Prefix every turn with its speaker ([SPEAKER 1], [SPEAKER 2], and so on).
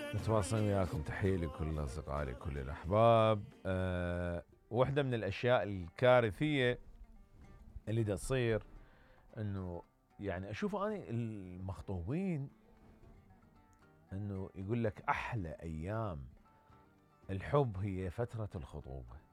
[SPEAKER 1] متواصلين وياكم، تحية لكل أصدقائي كل الأحباب. واحدة من الأشياء الكارثية اللي دا تصير إنه يعني أشوف أنا المخطوبين إنه يقول لك أحلى أيام الحب هي فترة الخطوبة.